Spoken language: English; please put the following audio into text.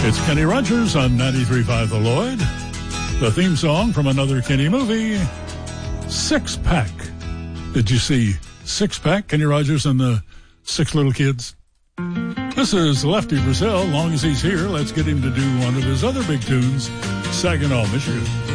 It's Kenny Rogers on 93.5 The Lloyd. The theme song from another Kenny movie, Six Pack. Did you see Six Pack, Kenny Rogers and the Six Little Kids? This is Lefty Brazil. Long as he's here, let's get him to do one of his other big tunes, Saginaw, Michigan.